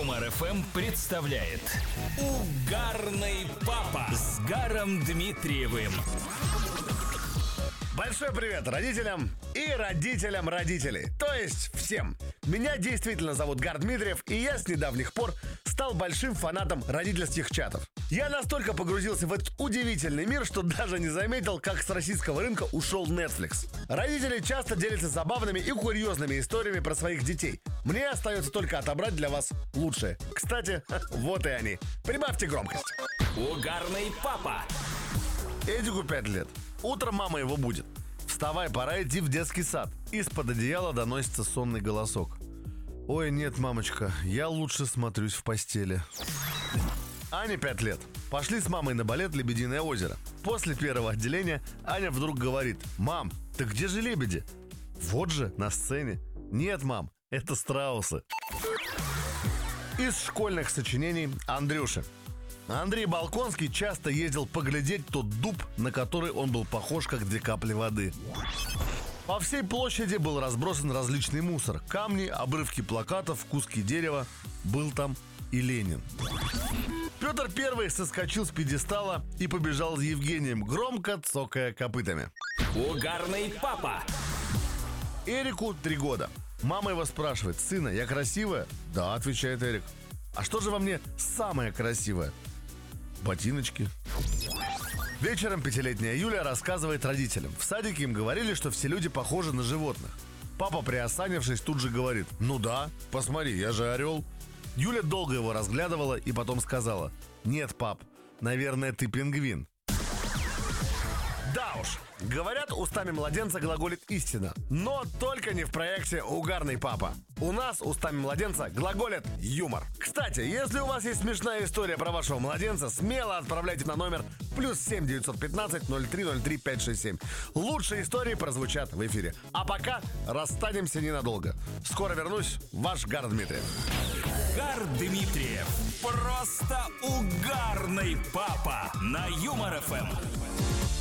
Юмор ФМ представляет Угарный папа с Гаром Дмитриевым. Большой привет родителям и родителям родителей, то есть всем. Меня действительно зовут Гар Дмитриев, и я с недавних пор стал большим фанатом родительских чатов. Я настолько погрузился в этот удивительный мир, что даже не заметил, как с российского рынка ушел Netflix. Родители часто делятся забавными и курьезными историями про своих детей. Мне остается только отобрать для вас лучшее. Кстати, вот и они. Прибавьте громкость. Угарный папа. Эдику 5 лет. Утром мама его будет. Вставай, пора идти в детский сад. Из-под одеяла доносится сонный голосок. Ой, нет, мамочка, я лучше смотрюсь в постели. Ане 5 лет. Пошли с мамой на балет «Лебединое озеро». После первого отделения Аня вдруг говорит: «Мам, ты где же лебеди?» Вот же, на сцене. Нет, мам, это страусы. Из школьных сочинений Андрюши. Андрей Балконский часто ездил поглядеть тот дуб, на который он был похож, как 2 капли воды. По всей площади был разбросан различный мусор. Камни, обрывки плакатов, куски дерева. Был там и Ленин. Петр I соскочил с пьедестала и побежал за Евгением, громко цокая копытами. Угарный папа. Эрику 3 года. Мама его спрашивает: «Сына, я красивая?» «Да», — отвечает Эрик. «А что же во мне самое красивое?» «Ботиночки». Вечером 5-летняя Юля рассказывает родителям. В садике им говорили, что все люди похожи на животных. Папа, приосанившись, тут же говорит: «Ну да, посмотри, я же орел». Юля долго его разглядывала и потом сказала: «Нет, пап, наверное, ты пингвин». Да уж, говорят, устами младенца глаголит истина. Но только не в проекте «Угарный папа». У нас устами младенца глаголит юмор. Кстати, если у вас есть смешная история про вашего младенца, смело отправляйте на номер +7 915 0303 567. Лучшие истории прозвучат в эфире. А пока расстанемся ненадолго. Скоро вернусь, ваш Гар Дмитриев. Гар Дмитриев. Просто угарный папа на Юмор ФМ.